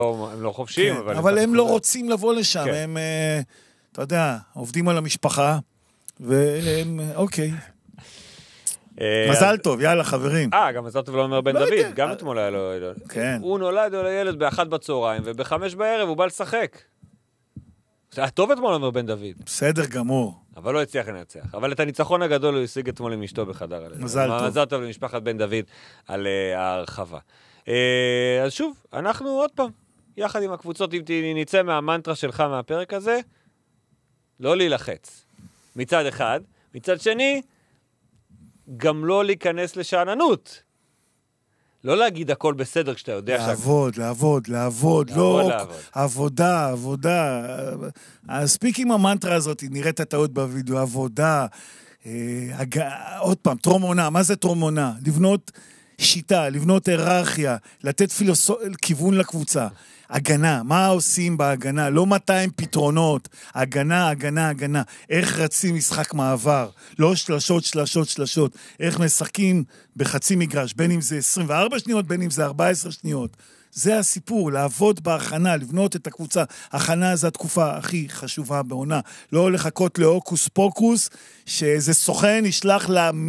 הם לא חופשיים, אבל הם לא רוצים לבוא לשם, הם, אתה יודע, עובדים על המשפחה, והם, אוקיי. מזל טוב, יאללה חברים. גם מזל טוב לא אומר בן דוד, גם אתמול היה לו, הוא נולד לילד ב-1 בצהריים, וב-5 בערב הוא בא לשחק. זה היה טוב אתמול אומר בן דוד. בסדר גמור. אבל לא הצליח לנצח. אבל את הניצחון הגדול הוא השיג אתמול עם אשתו בחדר. מזל טוב. מזל טוב למשפחת בן דוד על ההרחבה. אז שוב, אנחנו עוד פעם, יחד עם הקבוצות, אם נצא מהמנטרה שלך מהפרק הזה, לא להילחץ. מצד אחד, מצד שני, גם לא להיכנס לשעננות. לא להגיד הכל בסדר כשאתה יודע לעבוד, לא עבודה. הספיק עם המנטרה הזאת, נראית הטעות בווידאו, עבודה, עוד פעם, טרום-עונה, מה זה טרום-עונה? לבנות שיטה, לבנות היררכיה, לתת כיוון לקבוצה. הגנה, מה עושים בהגנה? לא 200 פתרונות, הגנה. איך רצים משחק מעבר? לא שלשות. איך משחקים בחצי מגרש, בין אם זה 24 שניות, בין אם זה 14 שניות. זה הסיפור, לעבוד בהכנה, לבנות את הקבוצה. הכנה זה התקופה הכי חשובה בעונה. לא לחכות לאוקוס פוקוס, שאיזה סוכן ישלח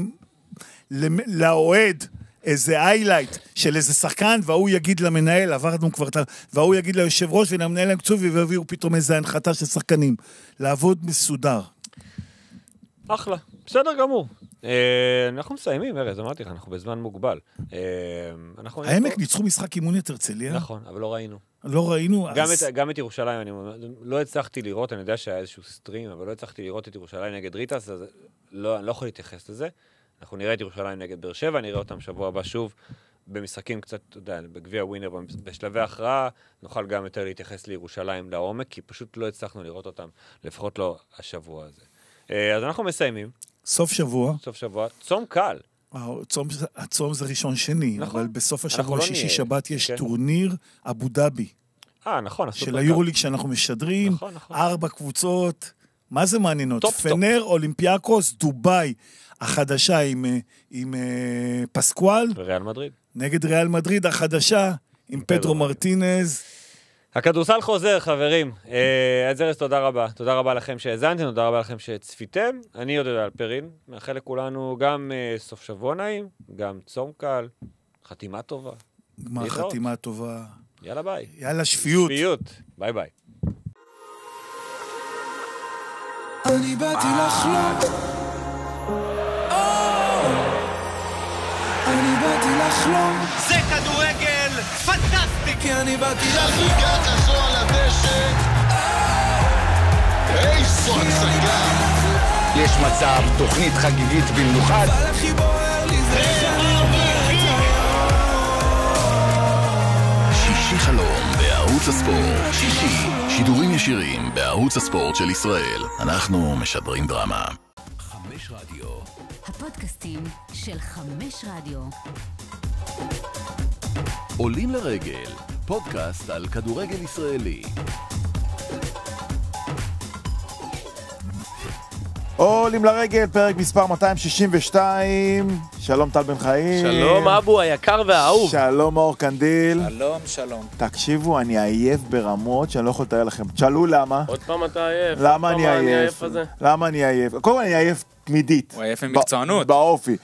לאוהד, איזה איילייט של איזה שחקן, והוא יגיד למנהל, עברנו כבר, והוא יגיד ליושב ראש ולמנהל המקצועי, ויביאו פתאום איזה הנחתה של שחקנים. לעבוד מסודר. אחלה, בסדר גמור. אנחנו מסיימים, ארז, אמרתי לך, אנחנו בזמן מוגבל. העמק ניצחו משחק אימון את הרצליה. נכון, אבל לא ראינו. לא ראינו. גם את ירושלים, אני לא הצלחתי לראות, אני יודע שהיה איזשהו סטרים, אבל לא הצלחתי לראות את ירושלים נגד ריטס, אז אני לא יכול להתייחס לזה. אנחנו נראה את ירושלים נגד באר שבע, נראה אותם שבוע הבא שוב במשחקים קצת, אתה יודע, בגביע ווינר, בשלבי הכרעה, נוכל גם יותר להתייחס לירושלים לעומק, כי פשוט לא הצלחנו לראות אותם, לפחות לא השבוע הזה. אז אנחנו מסיימים. סוף שבוע, צום קל. הצום זה ראשון שני, נכון. אבל בסוף השבוע שישי שבת יש טורניר אבו דאבי. נכון. של היורוליג שאנחנו משדרים, נכון. 4 קבוצות, מה זה מעניינות? טופ. פנר, אולימפיאקוס, דוביי, החדשה עם פסקואל. וריאל מדריד. נגד ריאל מדריד, החדשה עם פדרו מרטינז. הכדורסל חוזר, חברים. ארז, תודה רבה. תודה רבה לכם שהאזנתם, תודה רבה לכם שצפיתם. אני יודע על פרין. מאחל לכולנו גם סוף שבוע נעים, גם צום קל, חתימה טובה. גמר חתימה טובה. יאללה ביי. יאללה שפיות. ביי ביי. אני באתי לחלום, אני באתי לחלום, זה כדורגל פנטסטי, כי אני באתי לחלום, חגיגה כזו על הדשא, איזו הצגה, יש מצב, תוכנית חגיגית במיוחד, אבל הכי בוער לי זה שאני עובר את שישי חלום בערוץ הספורט. שישי, שידורים ישירים בערוץ הספורט של ישראל. אנחנו משדרים דרמה. 5 רדיו, הפודקאסטים של 5 רדיו. עולים לרגל, פודקאסט על כדורגל ישראלי. עולים לרגל, פרק מספר 262. שלום טל בן חיים. שלום אבו היקר והאהוב. שלום אור קנדיל. שלום. תקשיבו, אני עייף ברמות שאני לא יכול לתאר לכם. תשאלו למה. עוד פעם אתה עייף. למה אני עייף? למה אני עייף? קודם כל אני עייף תמידית. הוא עייף עם מקצוענות. באופי.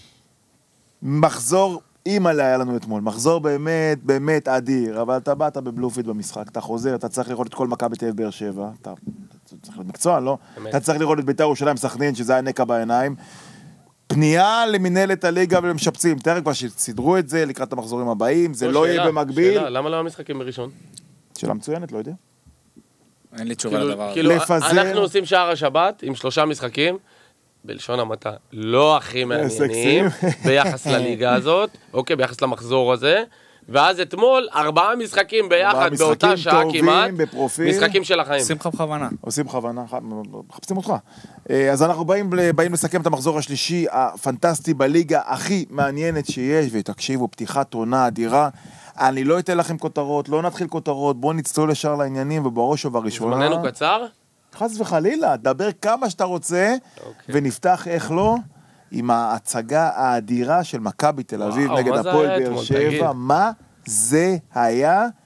מחזור אימא'לה היה לנו אתמול. מחזור באמת אדיר. אבל אתה באת בבלופיד במשחק. אתה חוזר, אתה צריך לראות את כל מכבי תל אביב באר שבע. אתה צריך להיות מקצוע, לא? אתה צריך לראות את בית"ר ירושלים סכנין, שזה היה נקע בעיניים. פנייה למנהלת הליגה ולמשפצים. תראה כבר שסידרו את זה לקראת המחזורים הבאים. זה לא יהיה במקביל. שאלה, למה לא המשחקים בראשון? שאלה מצוינת, לא יודע. אין לי תשובה לדבר. כאילו, אנחנו עושים שער השבת עם 3 משחקים, בלשון המעטה, לא הכי מעניינים, ביחס לליגה הזאת, אוקיי, ביחס למחזור הזה, ואז אתמול 4 משחקים ביחד באותה שעה כמעט, משחקים של החיים. עושים לך בכוונה. עושים בכוונה, מחפשים אותך. אז אנחנו באים לסכם את המחזור השלישי הפנטסטי בליגה הכי מעניינת שיש, ותקשיבו, פתיחת עונה אדירה. אני לא אתן לכם כותרות, לא נתחיל כותרות, בואו נצטול ישר לעניינים, ובראש ובראשונה. זמננו קצר? חס וחלילה, דבר כמה שאתה רוצה, ונפתח איך לא, עם ההצגה האדירה של מכבי תל אביב נגד הפועל באר שבע. מה זה היה?